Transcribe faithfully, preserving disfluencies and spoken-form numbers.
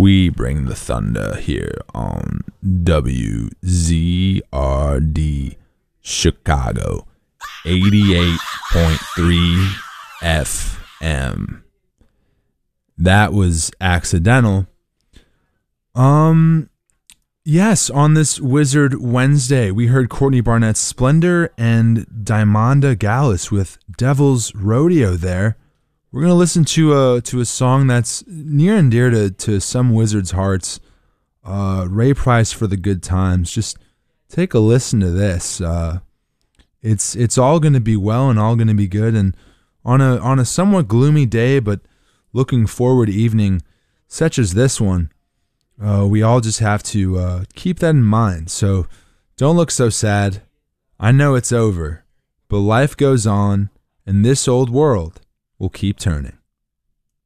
We bring the thunder here on W Z R D Chicago, eighty-eight point three F M. That was accidental. Um, yes, on this Wizard Wednesday, we heard Courtney Barnett's Splendor and Diamonda Gallus with Devil's Rodeo there. We're going to listen to a, to a song that's near and dear to, to some Wizards' hearts. Uh, Ray Price for the Good Times. Just take a listen to this. Uh, it's it's all going to be well and all going to be good. And on a on a somewhat gloomy day, but looking forward evening, such as this one, uh, we all just have to uh, keep that in mind. So don't look so sad. I know it's over, but life goes on, and this old world will keep turning.